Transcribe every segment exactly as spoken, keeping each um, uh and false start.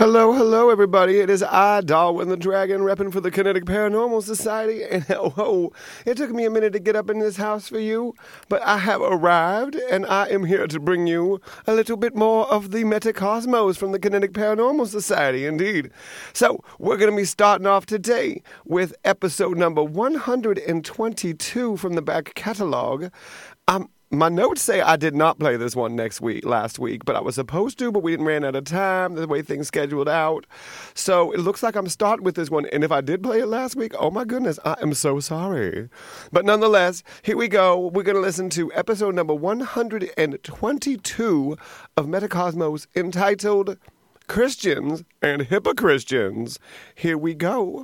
Hello, hello, everybody. It is I, Darwin the Dragon, repping for the Kinetic Paranormal Society. And oh, oh, it took me a minute to get up in this house for you, but I have arrived, and I am here to bring you a little bit more of the Metacosmos from the Kinetic Paranormal Society, indeed. So, we're going to be starting off today with episode number one hundred twenty-two from the back catalog. Um, My notes say I did not play this one next week, last week, but I was supposed to, but we didn't ran out of time, the way things scheduled out. So it looks like I'm starting with this one, and if I did play it last week, oh my goodness, I am so sorry. But nonetheless, here we go. We're going to listen to episode number one hundred twenty-two of Metacosmos, entitled Christians and Hypochristians. Here we go.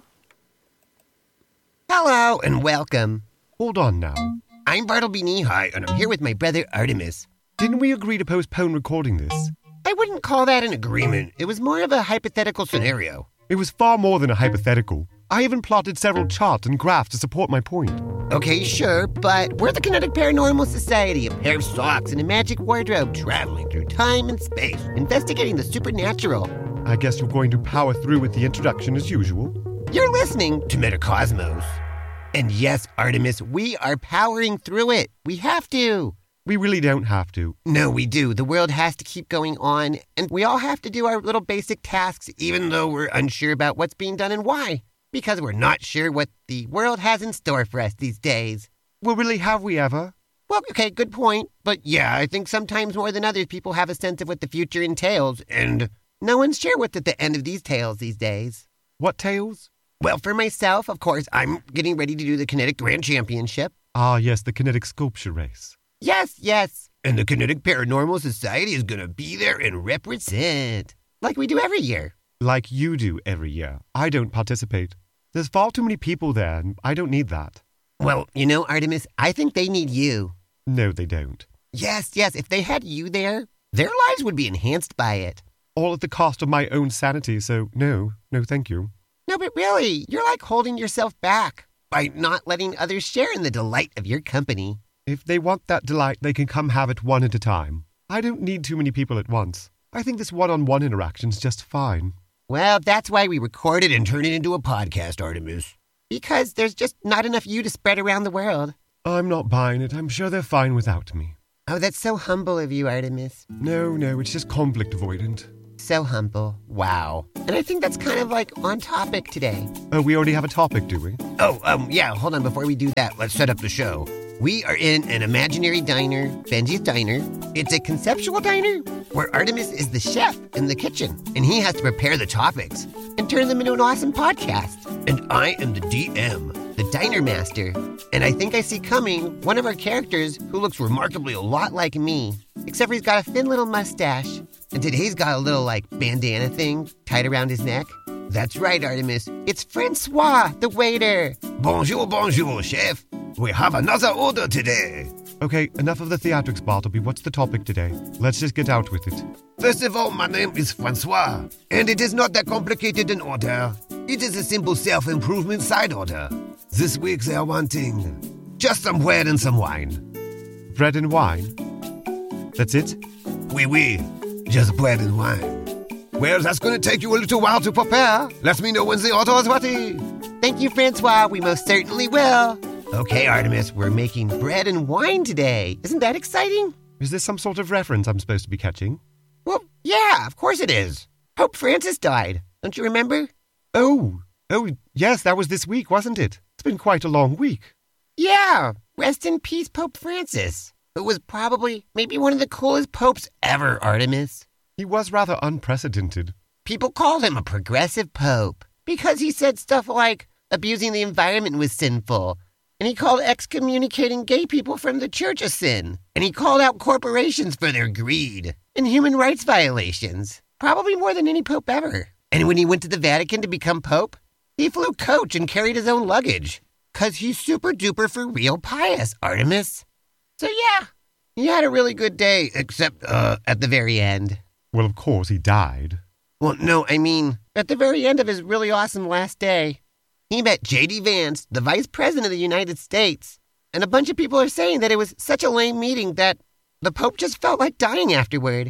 Hello and welcome. Hold on now. I'm Bartleby Knee-High, and I'm here with my brother Artemis. Didn't we agree to postpone recording this? I wouldn't call that an agreement. It was more of a hypothetical scenario. It was far more than a hypothetical. I even plotted several charts and graphs to support my point. Okay, sure, but we're the Kinetic Paranormal Society, a pair of socks and a magic wardrobe, traveling through time and space, investigating the supernatural. I guess you're going to power through with the introduction as usual. You're listening to Metacosmos. And yes, Artemis, we are powering through it. We have to. We really don't have to. No, we do. The world has to keep going on, and we all have to do our little basic tasks, even though we're unsure about what's being done and why. Because we're not sure what the world has in store for us these days. Well, really, have we ever? Well, okay, good point. But yeah, I think sometimes more than others, people have a sense of what the future entails, and no one's sure what's at the end of these tales these days. What tales? Well, for myself, of course, I'm getting ready to do the Kinetic Grand Championship. Ah, yes, the Kinetic Sculpture Race. Yes, yes. And the Kinetic Paranormal Society is going to be there and represent. Like we do every year. Like you do every year. I don't participate. There's far too many people there, and I don't need that. Well, you know, Artemis, I think they need you. No, they don't. Yes, yes, if they had you there, their lives would be enhanced by it. All at the cost of my own sanity, so no, no thank you. No, but really, you're like holding yourself back by not letting others share in the delight of your company. If they want that delight, they can come have it one at a time. I don't need too many people at once. I think this one-on-one interaction's just fine. Well, that's why we record it and turn it into a podcast, Artemis. Because there's just not enough you to spread around the world. I'm not buying it. I'm sure they're fine without me. Oh, that's so humble of you, Artemis. No, no, it's just conflict avoidant. So humble. Wow. And I think that's kind of like on topic today. Oh, we already have a topic, do we? Oh, um, yeah, hold on. Before we do that, let's set up the show. We are in an imaginary diner, Benji's Diner. It's a conceptual diner where Artemis is the chef in the kitchen, and he has to prepare the topics and turn them into an awesome podcast. And I am the D M, the diner master. And I think I see coming one of our characters who looks remarkably a lot like me, except for he's got a thin little mustache. And today's got a little, like, bandana thing tied around his neck. That's right, Artemis. It's Francois, the waiter. Bonjour, bonjour, chef. We have another order today. Okay, enough of the theatrics, Bartleby. What's the topic today? Let's just get out with it. First of all, my name is Francois, and it is not that complicated an order. It is a simple self-improvement side order. This week they are wanting just some bread and some wine. Bread and wine? That's it? Oui, oui. Just bread and wine. Well, that's going to take you a little while to prepare. Let me know when the order is ready. Thank you, Francois. We most certainly will. Okay, Artemis, we're making bread and wine today. Isn't that exciting? Is this some sort of reference I'm supposed to be catching? Well, yeah, of course it is. Pope Francis died. Don't you remember? Oh, oh, yes, that was this week, wasn't it? It's been quite a long week. Yeah, rest in peace, Pope Francis. Who was probably maybe one of the coolest popes ever, Artemis. He was rather unprecedented. People called him a progressive pope because he said stuff like abusing the environment was sinful. And he called excommunicating gay people from the church a sin. And he called out corporations for their greed and human rights violations. Probably more than any pope ever. And when he went to the Vatican to become pope, he flew coach and carried his own luggage. Cause he's super duper for real pious, Artemis. So yeah, he had a really good day, except uh, at the very end. Well, of course, he died. Well, no, I mean, at the very end of his really awesome last day, he met J D Vance, the Vice President of the United States. And a bunch of people are saying that it was such a lame meeting that the Pope just felt like dying afterward.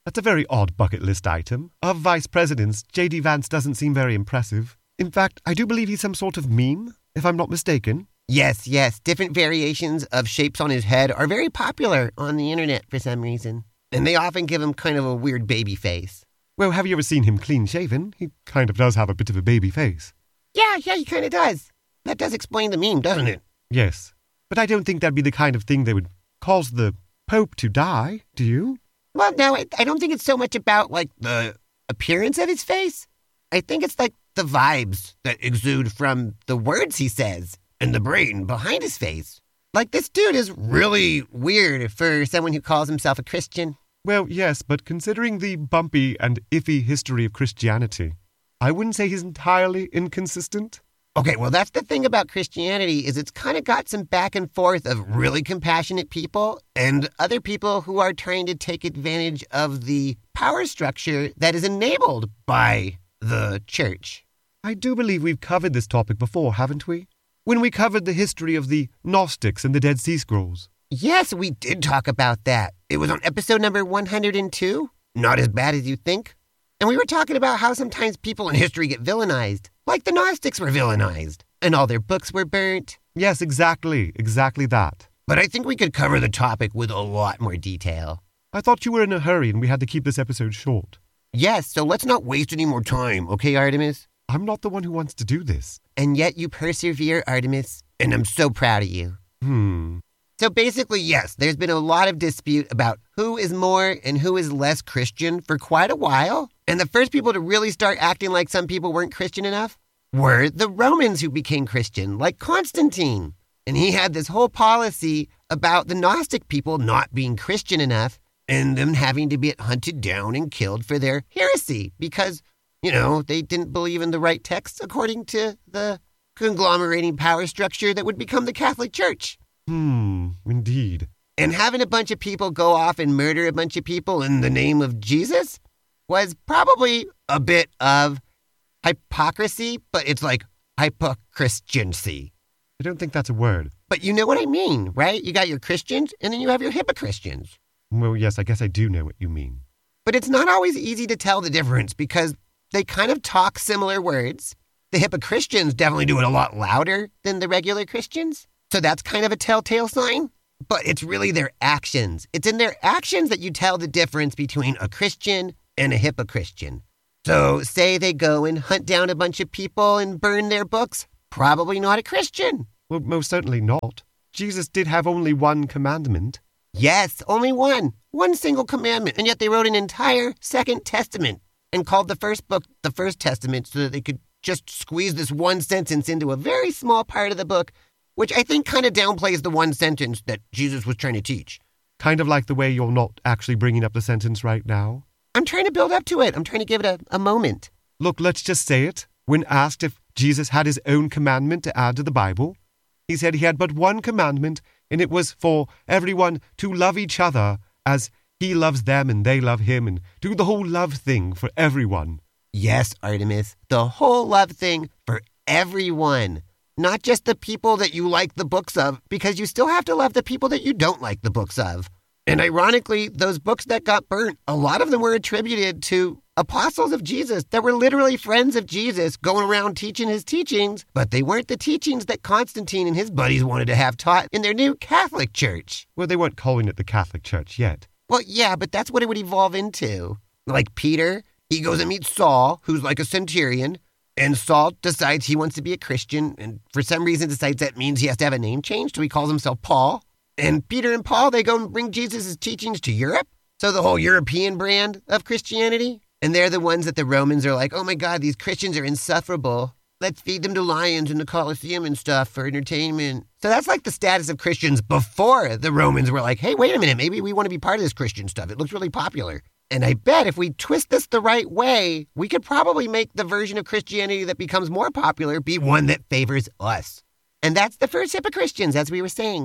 That's a very odd bucket list item. Of vice presidents, J D Vance doesn't seem very impressive. In fact, I do believe he's some sort of meme, if I'm not mistaken. Yes, yes. Different variations of shapes on his head are very popular on the internet for some reason. And they often give him kind of a weird baby face. Well, have you ever seen him clean-shaven? He kind of does have a bit of a baby face. Yeah, yeah, he kind of does. That does explain the meme, doesn't it? Yes. But I don't think that'd be the kind of thing that would cause the Pope to die, do you? Well, no, I, I don't think it's so much about, like, the appearance of his face. I think it's, like, the vibes that exude from the words he says and the brain behind his face. Like, this dude is really weird for someone who calls himself a Christian. Well, yes, but considering the bumpy and iffy history of Christianity, I wouldn't say he's entirely inconsistent. Okay, well, that's the thing about Christianity is it's kind of got some back and forth of really compassionate people and other people who are trying to take advantage of the power structure that is enabled by the church. I do believe we've covered this topic before, haven't we? When we covered the history of the Gnostics and the Dead Sea Scrolls. Yes, we did talk about that. It was on episode number one hundred two. Not as bad as you think. And we were talking about how sometimes people in history get villainized. Like the Gnostics were villainized. And all their books were burnt. Yes, exactly. Exactly that. But I think we could cover the topic with a lot more detail. I thought you were in a hurry and we had to keep this episode short. Yes, so let's not waste any more time, okay, Artemis? I'm not the one who wants to do this. And yet you persevere, Artemis. And I'm so proud of you. Hmm. So basically, yes, there's been a lot of dispute about who is more and who is less Christian for quite a while. And the first people to really start acting like some people weren't Christian enough were the Romans who became Christian, like Constantine. And he had this whole policy about the Gnostic people not being Christian enough and them having to be hunted down and killed for their heresy because, you know, they didn't believe in the right texts according to the conglomerating power structure that would become the Catholic Church. Hmm, indeed. And having a bunch of people go off and murder a bunch of people in the name of Jesus was probably a bit of hypocrisy, but it's like hypochristiancy. I don't think that's a word. But you know what I mean, right? You got your Christians, and then you have your hypochristians. Well, yes, I guess I do know what you mean. But it's not always easy to tell the difference because they kind of talk similar words. The hypochristians definitely do it a lot louder than the regular Christians. So that's kind of a telltale sign. But it's really their actions. It's in their actions that you tell the difference between a Christian and a hypochristian. So say they go and hunt down a bunch of people and burn their books. Probably not a Christian. Well, most certainly not. Jesus did have only one commandment. Yes, only one. One single commandment. And yet they wrote an entire Second Testament and called the first book the First Testament so that they could just squeeze this one sentence into a very small part of the book, which I think kind of downplays the one sentence that Jesus was trying to teach. Kind of like the way you're not actually bringing up the sentence right now. I'm trying to build up to it. I'm trying to give it a, a moment. Look, let's just say it. When asked if Jesus had his own commandment to add to the Bible, he said he had but one commandment, and it was for everyone to love each other as he loves them and they love him, and do the whole love thing for everyone. Yes, Artemis, the whole love thing for everyone. Not just the people that you like the books of, because you still have to love the people that you don't like the books of. And ironically, those books that got burnt, a lot of them were attributed to apostles of Jesus that were literally friends of Jesus going around teaching his teachings, but they weren't the teachings that Constantine and his buddies wanted to have taught in their new Catholic Church. Well, they weren't calling it the Catholic Church yet. Well, yeah, but that's what it would evolve into. Like Peter, he goes and meets Saul, who's like a centurion, and Saul decides he wants to be a Christian, and for some reason decides that means he has to have a name change, so he calls himself Paul. And Peter and Paul, they go and bring Jesus' teachings to Europe. So the whole European brand of Christianity. And they're the ones that the Romans are like, oh my God, these Christians are insufferable. Let's feed them to lions in the Colosseum and stuff for entertainment. So that's like the status of Christians before the Romans were like, hey, wait a minute, maybe we want to be part of this Christian stuff. It looks really popular. And I bet if we twist this the right way, we could probably make the version of Christianity that becomes more popular be one that favors us. And that's the first hypochristians, as we were saying.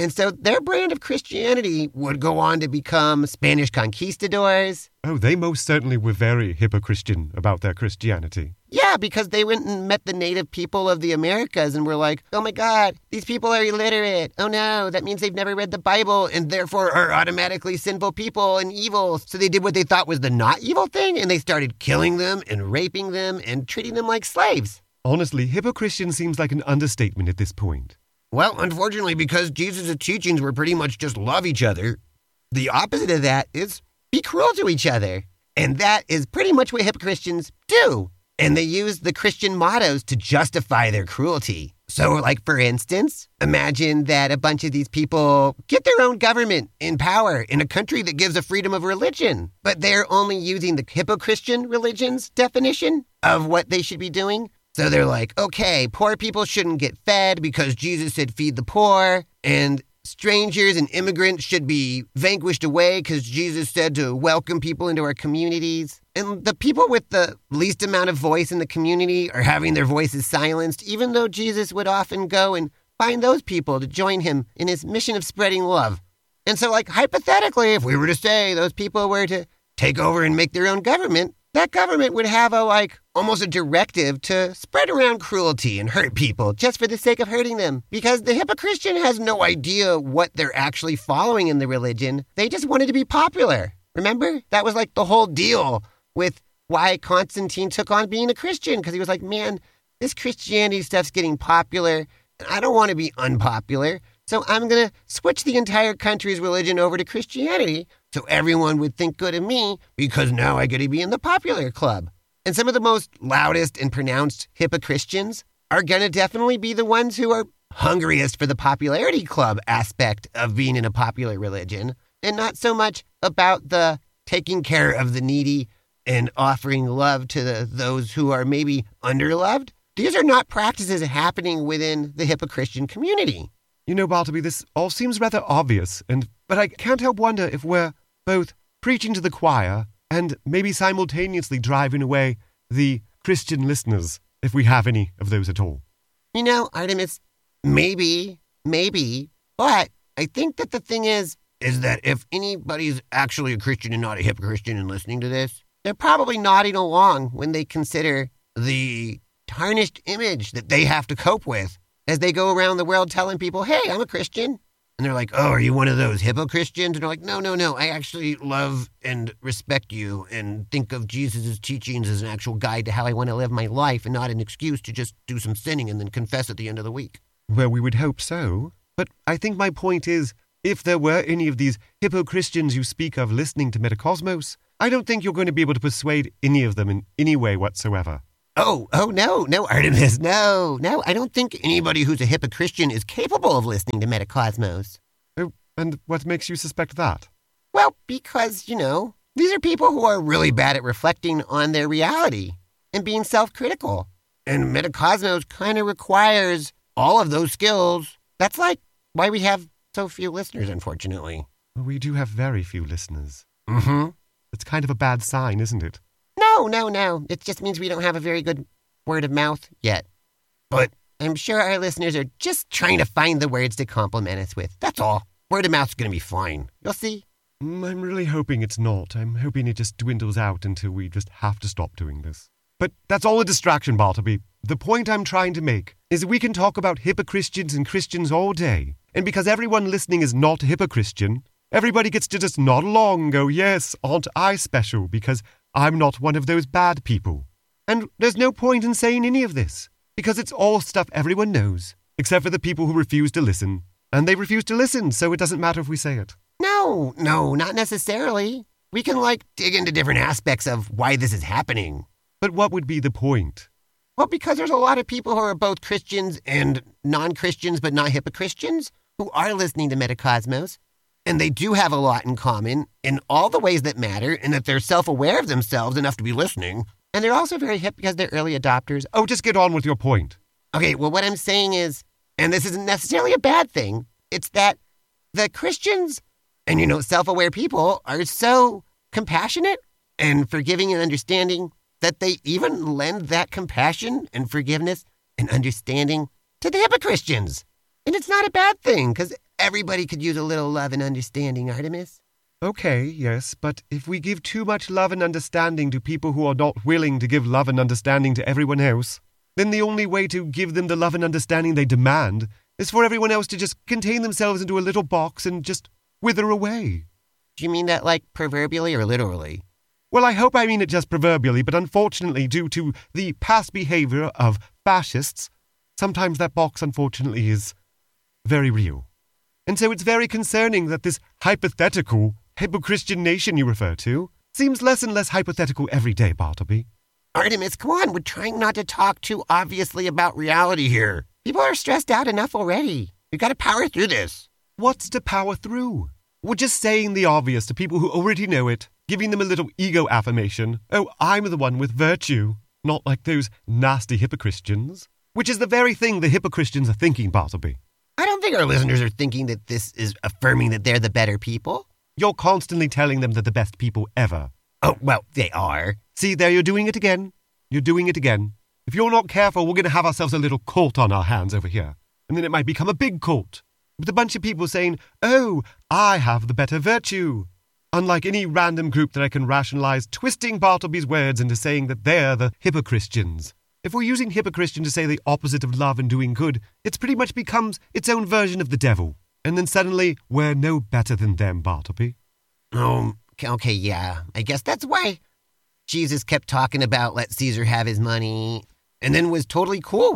And so their brand of Christianity would go on to become Spanish conquistadors. Oh, they most certainly were very hypocristian about their Christianity. Yeah, because they went and met the native people of the Americas and were like, oh my God, these people are illiterate. Oh no, that means they've never read the Bible and therefore are automatically sinful people and evil. So they did what they thought was the not evil thing, and they started killing them and raping them and treating them like slaves. Honestly, hypocristian seems like an understatement at this point. Well, unfortunately, because Jesus' teachings were pretty much just love each other, the opposite of that is be cruel to each other. And that is pretty much what hypocristians do. And they use the Christian mottos to justify their cruelty. So, like, for instance, imagine that a bunch of these people get their own government in power in a country that gives a freedom of religion, but they're only using the hypocristian religion's definition of what they should be doing. So they're like, okay, poor people shouldn't get fed because Jesus said feed the poor, and strangers and immigrants should be vanquished away because Jesus said to welcome people into our communities. And the people with the least amount of voice in the community are having their voices silenced, even though Jesus would often go and find those people to join him in his mission of spreading love. And so, like, hypothetically, if we were to say those people were to take over and make their own government, that government would have a, like, almost a directive to spread around cruelty and hurt people just for the sake of hurting them. Because the hypocristian has no idea what they're actually following in the religion. They just wanted to be popular. Remember? That was like the whole deal with why Constantine took on being a Christian. Because he was like, man, this Christianity stuff's getting popular, and I don't want to be unpopular. So I'm going to switch the entire country's religion over to Christianity so everyone would think good of me because now I get to be in the popular club. And some of the most loudest and pronounced hypocristians are going to definitely be the ones who are hungriest for the popularity club aspect of being in a popular religion, and not so much about the taking care of the needy and offering love to the, those who are maybe underloved. These are not practices happening within the hypocristian community. You know, Bartleby, this all seems rather obvious, and but I can't help wonder if we're both preaching to the choir and maybe simultaneously driving away the Christian listeners, if we have any of those at all. You know, Artemis, maybe, maybe, but I think that the thing is, is that if anybody's actually a Christian and not a hypocristian and listening to this, they're probably nodding along when they consider the tarnished image that they have to cope with as they go around the world telling people, hey, I'm a Christian. And they're like, oh, are you one of those hypocristians? And they're like, no, no, no, I actually love and respect you and think of Jesus' teachings as an actual guide to how I want to live my life and not an excuse to just do some sinning and then confess at the end of the week. Well, we would hope so. But I think my point is, if there were any of these hypo-Christians you speak of listening to Metacosmos, I don't think you're going to be able to persuade any of them in any way whatsoever. Oh, oh, no, no, Artemis, no, no. I don't think anybody who's a hypocristian is capable of listening to Metacosmos. Oh, and what makes you suspect that? Well, because, you know, these are people who are really bad at reflecting on their reality and being self-critical. And Metacosmos kind of requires all of those skills. That's like why we have so few listeners, unfortunately. Well, we do have very few listeners. Mm-hmm. It's kind of a bad sign, isn't it? No, no, no. It just means we don't have a very good word of mouth yet. But I'm sure our listeners are just trying to find the words to compliment us with. That's all. Word of mouth's going to be fine. You'll see. Mm, I'm really hoping it's not. I'm hoping it just dwindles out until we just have to stop doing this. But that's all a distraction, Bartleby. The point I'm trying to make is that we can talk about hypocristians and Christians all day. And because everyone listening is not a hypocristian, everybody gets to just nod along and go, yes, aren't I special because I'm not one of those bad people. And there's no point in saying any of this, because it's all stuff everyone knows, except for the people who refuse to listen. And they refuse to listen, so it doesn't matter if we say it. No, no, not necessarily. We can, like, dig into different aspects of why this is happening. But what would be the point? Well, because there's a lot of people who are both Christians and non-Christians, but not hypocristians, who are listening to Metacosmos. And they do have a lot in common in all the ways that matter, and that they're self-aware of themselves enough to be listening. And they're also very hip because they're early adopters. Oh, just get on with your point. Okay, well, what I'm saying is, and this isn't necessarily a bad thing, it's that the Christians and, you know, self-aware people are so compassionate and forgiving and understanding that they even lend that compassion and forgiveness and understanding to the hypocristians. And it's not a bad thing, because Everybody could use a little love and understanding, Artemis. Okay, yes, but if we give too much love and understanding to people who are not willing to give love and understanding to everyone else, then the only way to give them the love and understanding they demand is for everyone else to just contain themselves into a little box and just wither away. Do you mean that, like, proverbially or literally? Well, I hope I mean it just proverbially, but unfortunately, due to the past behavior of fascists, sometimes that box, unfortunately, is very real. And so it's very concerning that this hypothetical, hypochristian nation you refer to seems less and less hypothetical every day, Bartleby. Artemis, come on, we're trying not to talk too obviously about reality here. People are stressed out enough already. We've got to power through this. What's to power through? We're just saying the obvious to people who already know it, giving them a little ego affirmation. Oh, I'm the one with virtue, not like those nasty hypochristians. Which is the very thing the hypochristians are thinking, Bartleby. I don't think our listeners are thinking that this is affirming that they're the better people. You're constantly telling them they're the best people ever. Oh, well, they are. See, there you're doing it again. You're doing it again. If you're not careful, we're going to have ourselves a little cult on our hands over here. And then it might become a big cult, with a bunch of people saying, oh, I have the better virtue. Unlike any random group that I can rationalize, twisting Bartleby's words into saying that they're the hypochristians. If we're using hypochristian to say the opposite of love and doing good, it pretty much becomes its own version of the devil. And then suddenly, we're no better than them, Bartleby. Oh, okay, yeah. I guess that's why Jesus kept talking about let Caesar have his money, and then was totally cool